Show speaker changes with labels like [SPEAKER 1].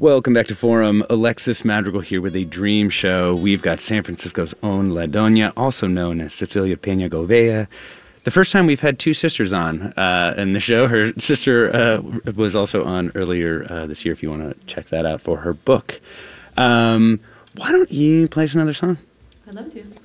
[SPEAKER 1] Welcome back to Forum. Alexis Madrigal here with a dream show. We've got San Francisco's own La Doña, also known as Cecilia Peña Gouveia. The first time we've had two sisters on in the show. Her sister was also on earlier this year, if you want to check that out for her book. Why don't you play us another song?
[SPEAKER 2] I'd love to.